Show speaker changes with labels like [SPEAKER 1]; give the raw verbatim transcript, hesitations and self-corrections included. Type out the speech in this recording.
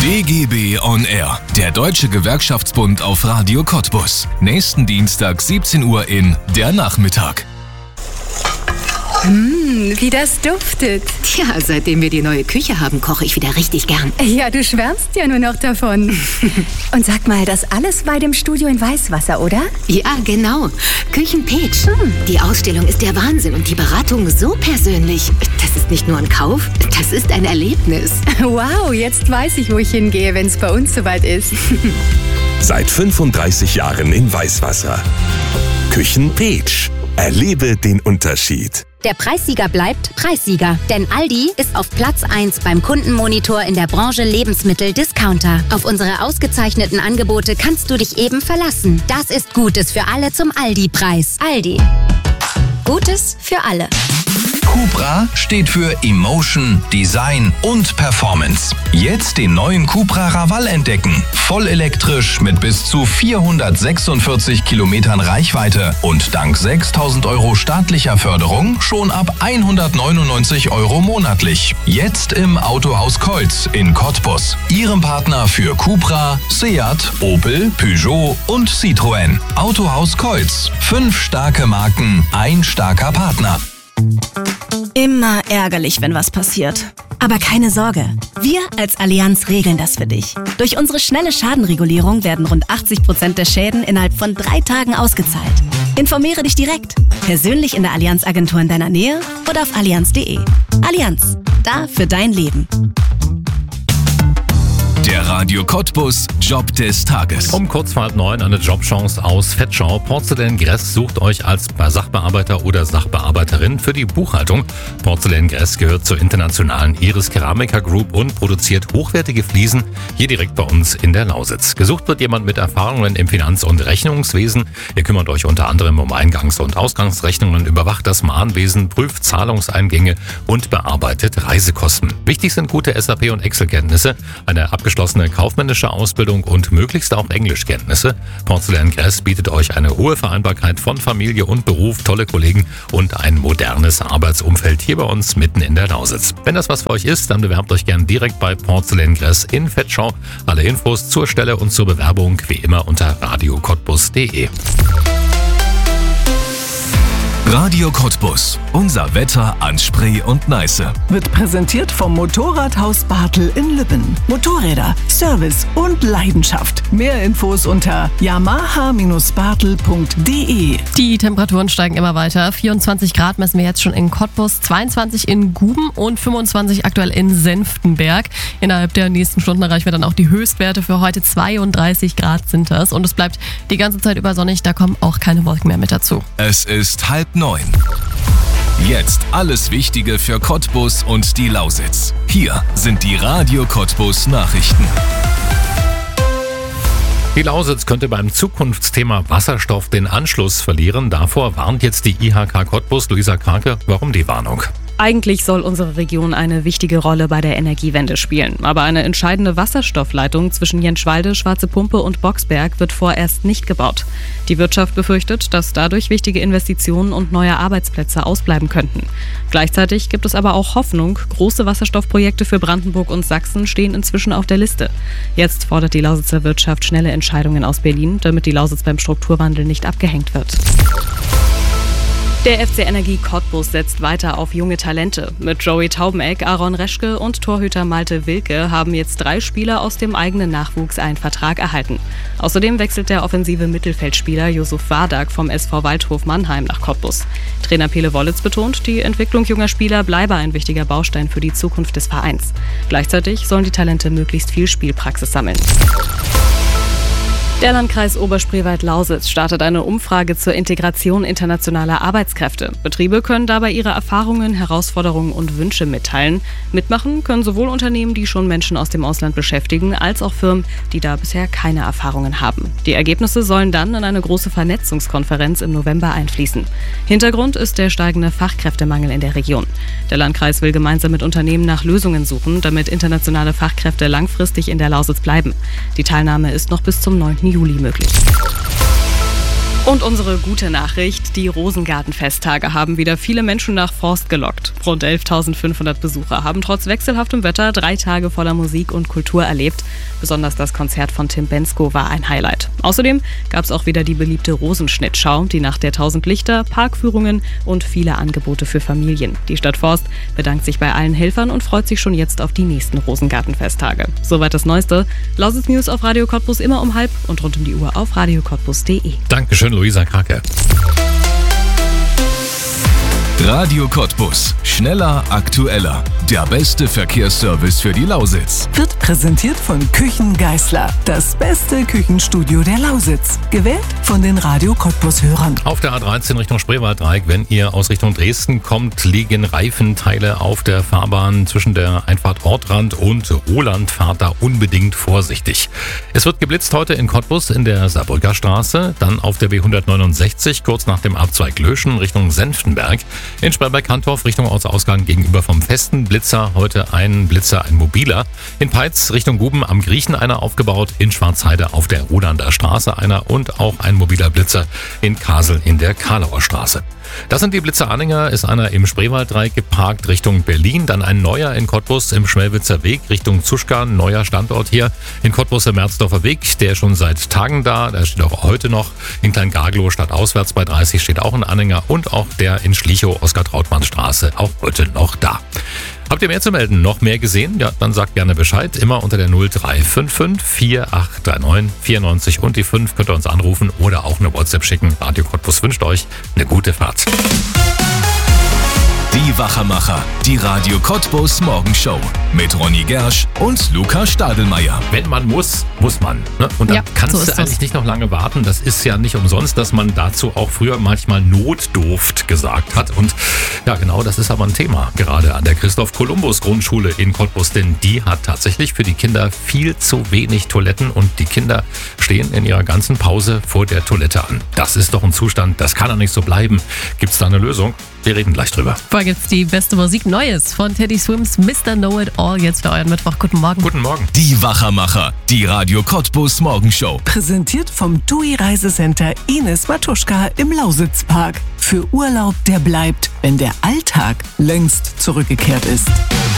[SPEAKER 1] D G B on Air, der Deutsche Gewerkschaftsbund auf Radio Cottbus. Nächsten Dienstag siebzehn Uhr in Der Nachmittag.
[SPEAKER 2] Mmh, wie das duftet.
[SPEAKER 3] Tja, seitdem wir die neue Küche haben, koche ich wieder richtig gern.
[SPEAKER 2] Ja, du schwärmst ja nur noch davon. Und sag mal, das alles bei dem Studio in Weißwasser, oder?
[SPEAKER 3] Ja, genau. Küchenpeach. Hm. Die Ausstellung ist der Wahnsinn und die Beratung so persönlich. Das ist nicht nur ein Kauf, das ist ein Erlebnis.
[SPEAKER 2] Wow, jetzt weiß ich, wo ich hingehe, wenn es bei uns soweit ist.
[SPEAKER 4] Seit fünfunddreißig Jahren in Weißwasser. Küchenpeach. Erlebe den Unterschied.
[SPEAKER 5] Der Preissieger bleibt Preissieger, denn Aldi ist auf Platz eins beim Kundenmonitor in der Branche Lebensmittel-Discounter. Auf unsere ausgezeichneten Angebote kannst du dich eben verlassen. Das ist Gutes für alle zum Aldi-Preis. Aldi. Gutes für alle.
[SPEAKER 6] Cupra steht für Emotion, Design und Performance. Jetzt den neuen Cupra Raval entdecken. Voll elektrisch mit bis zu vierhundertsechsundvierzig Kilometern Reichweite und dank sechstausend Euro staatlicher Förderung schon ab hundertneunundneunzig Euro monatlich. Jetzt im Autohaus Kolz in Cottbus. Ihrem Partner für Cupra, Seat, Opel, Peugeot und Citroën. Autohaus Kolz. Fünf starke Marken, ein starker Partner.
[SPEAKER 7] Immer ärgerlich, wenn was passiert. Aber keine Sorge, wir als Allianz regeln das für dich. Durch unsere schnelle Schadenregulierung werden rund achtzig Prozent der Schäden innerhalb von drei Tagen ausgezahlt. Informiere dich direkt, persönlich in der Allianz-Agentur in deiner Nähe oder auf allianz punkt de. Allianz, da für dein Leben.
[SPEAKER 1] Der Radio Cottbus Job des Tages.
[SPEAKER 8] Um kurz vor halb neun eine Jobchance aus Vetschau. Porzellan Gress sucht euch als Sachbearbeiter oder Sachbearbeiterin für die Buchhaltung. Porzellan Gress gehört zur internationalen Iris Keramica Group und produziert hochwertige Fliesen hier direkt bei uns in der Lausitz. Gesucht wird jemand mit Erfahrungen im Finanz- und Rechnungswesen. Ihr kümmert euch unter anderem um Eingangs- und Ausgangsrechnungen, überwacht das Mahnwesen, prüft Zahlungseingänge und bearbeitet Reisekosten. Wichtig sind gute S A P- und Excel-Kenntnisse, eine abgeschlossene kaufmännische Ausbildung und möglichst auch Englischkenntnisse. Porzellan Gress bietet euch eine hohe Vereinbarkeit von Familie und Beruf, tolle Kollegen und ein modernes Arbeitsumfeld hier bei uns mitten in der Lausitz. Wenn das was für euch ist, dann bewerbt euch gern direkt bei Porzellan Gress in Vetschau. Alle Infos zur Stelle und zur Bewerbung wie immer unter radio cottbus punkt de.
[SPEAKER 1] Radio Cottbus. Unser Wetter an Spree und Neiße.
[SPEAKER 9] Wird präsentiert vom Motorradhaus Bartel in Lübben. Motorräder, Service und Leidenschaft. Mehr Infos unter yamaha Bindestrich bartel punkt de.
[SPEAKER 10] Die Temperaturen steigen immer weiter. vierundzwanzig Grad messen wir jetzt schon in Cottbus, zweiundzwanzig in Guben und fünfundzwanzig aktuell in Senftenberg. Innerhalb der nächsten Stunden erreichen wir dann auch die Höchstwerte. Für heute zweiunddreißig Grad sind das. Und es bleibt die ganze Zeit über sonnig, da kommen auch keine Wolken mehr mit dazu.
[SPEAKER 1] Es ist halb neun. Jetzt alles Wichtige für Cottbus und die Lausitz. Hier sind die Radio Cottbus Nachrichten.
[SPEAKER 8] Die Lausitz könnte beim Zukunftsthema Wasserstoff den Anschluss verlieren. Davor warnt jetzt die I H K Cottbus. Luisa Krake, warum die Warnung?
[SPEAKER 11] Eigentlich soll unsere Region eine wichtige Rolle bei der Energiewende spielen. Aber eine entscheidende Wasserstoffleitung zwischen Jenschwalde, Schwarze Pumpe und Boxberg wird vorerst nicht gebaut. Die Wirtschaft befürchtet, dass dadurch wichtige Investitionen und neue Arbeitsplätze ausbleiben könnten. Gleichzeitig gibt es aber auch Hoffnung. Große Wasserstoffprojekte für Brandenburg und Sachsen stehen inzwischen auf der Liste. Jetzt fordert die Lausitzer Wirtschaft schnelle Entscheidungen aus Berlin, damit die Lausitz beim Strukturwandel nicht abgehängt wird. Der F C Energie Cottbus setzt weiter auf junge Talente. Mit Joey Taubeneck, Aaron Reschke und Torhüter Malte Wilke haben jetzt drei Spieler aus dem eigenen Nachwuchs einen Vertrag erhalten. Außerdem wechselt der offensive Mittelfeldspieler Yusuf Wardak vom S V Waldhof Mannheim nach Cottbus. Trainer Pele Wollitz betont, die Entwicklung junger Spieler bleibe ein wichtiger Baustein für die Zukunft des Vereins. Gleichzeitig sollen die Talente möglichst viel Spielpraxis sammeln. Der Landkreis Oberspreewald-Lausitz startet eine Umfrage zur Integration internationaler Arbeitskräfte. Betriebe können dabei ihre Erfahrungen, Herausforderungen und Wünsche mitteilen. Mitmachen können sowohl Unternehmen, die schon Menschen aus dem Ausland beschäftigen, als auch Firmen, die da bisher keine Erfahrungen haben. Die Ergebnisse sollen dann in eine große Vernetzungskonferenz im November einfließen. Hintergrund ist der steigende Fachkräftemangel in der Region. Der Landkreis will gemeinsam mit Unternehmen nach Lösungen suchen, damit internationale Fachkräfte langfristig in der Lausitz bleiben. Die Teilnahme ist noch bis zum neunten Juli möglich. Und unsere gute Nachricht, die Rosengarten-Festtage haben wieder viele Menschen nach Forst gelockt. Rund elftausendfünfhundert Besucher haben trotz wechselhaftem Wetter drei Tage voller Musik und Kultur erlebt. Besonders das Konzert von Tim Bendzko war ein Highlight. Außerdem gab es auch wieder die beliebte Rosenschnittschau, die Nacht der tausend Lichter, Parkführungen und viele Angebote für Familien. Die Stadt Forst bedankt sich bei allen Helfern und freut sich schon jetzt auf die nächsten Rosengarten-Festtage. Soweit das Neueste. Lausitz News auf Radio Cottbus immer um halb und rund um die Uhr auf radio cottbus punkt de.
[SPEAKER 8] Dankeschön, Luisa Krake.
[SPEAKER 1] Radio Cottbus. Schneller, aktueller. Der beste Verkehrsservice für die Lausitz.
[SPEAKER 9] Wird präsentiert von Küchen Geisler. Das beste Küchenstudio der Lausitz. Gewählt von den Radio Cottbus-Hörern.
[SPEAKER 8] Auf der A dreizehn Richtung Spreewalddreieck, wenn ihr aus Richtung Dresden kommt, liegen Reifenteile auf der Fahrbahn zwischen der Einfahrt Ortrand und Roland. Fahrt da unbedingt vorsichtig. Es wird geblitzt heute in Cottbus in der Saarbrücker Straße, dann auf der B hundertneunundsechzig kurz nach dem Abzweig Löschen Richtung Senftenberg. In Sperrberg-Kantorf Richtung Ortsausgang gegenüber vom festen Blitzer heute ein Blitzer, ein mobiler. In Peitz Richtung Guben am Griechen einer aufgebaut, in Schwarzheide auf der Rolander Straße einer und auch ein mobiler Blitzer in Kasel in der Karlauer Straße. Das sind die Blitzer-Anhänger, ist einer im Spreewalddreieck geparkt Richtung Berlin, dann ein neuer in Cottbus im Schmelwitzer Weg Richtung Zuschkan, neuer Standort hier in Cottbus im Merzdorfer Weg, der ist schon seit Tagen da, der steht auch heute noch. In Kleingarglow stadtauswärts bei dreißig steht auch ein Anhänger und auch der in Schlichow Oskar-Trautmann-Straße, auch heute noch da. Habt ihr mehr zu melden? Noch mehr gesehen? Ja, dann sagt gerne Bescheid. Immer unter der null drei fünf fünf vier acht drei neun vier neun und die fünf könnt ihr uns anrufen oder auch eine WhatsApp schicken. Radio Cottbus wünscht euch eine gute Fahrt.
[SPEAKER 1] Die Wachermacher, die Radio Cottbus Morgenshow mit Ronny Gersch und Luca Stadelmeier.
[SPEAKER 8] Wenn man muss, muss man. Ne? Und dann
[SPEAKER 10] Ja,
[SPEAKER 8] kannst
[SPEAKER 10] so ist
[SPEAKER 8] du eigentlich
[SPEAKER 10] das.
[SPEAKER 8] nicht noch lange warten. Das ist ja nicht umsonst, dass man dazu auch früher manchmal Notdurft gesagt hat. Und ja, genau, das ist aber ein Thema, gerade an der Christoph-Kolumbus-Grundschule in Cottbus. Denn die hat tatsächlich für die Kinder viel zu wenig Toiletten und die Kinder stehen in ihrer ganzen Pause vor der Toilette an. Das ist doch ein Zustand, das kann doch nicht so bleiben. Gibt's da eine Lösung? Wir reden gleich drüber.
[SPEAKER 10] Vorher gibt's die beste Musik Neues von Teddy Swims Mister Know It All jetzt für euren Mittwoch. Guten Morgen.
[SPEAKER 8] Guten Morgen.
[SPEAKER 1] Die Wachermacher, die Radio Cottbus Morgenshow.
[SPEAKER 9] Präsentiert vom T U I Reisecenter Ines Matuschka im Lausitzpark. Für Urlaub, der bleibt, wenn der Alltag längst zurückgekehrt ist.